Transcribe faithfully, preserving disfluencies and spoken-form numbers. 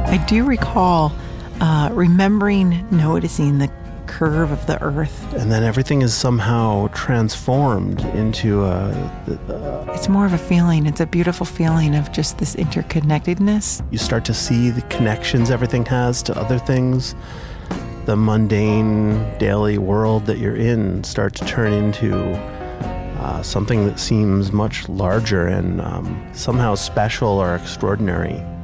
I do recall uh, remembering noticing the curve of the earth. And then everything is somehow transformed into a... a it's more of a feeling. It's a beautiful feeling of just this interconnectedness. You start to see the connections everything has to other things. The mundane daily world that you're in starts to turn into uh, something that seems much larger and um, somehow special or extraordinary.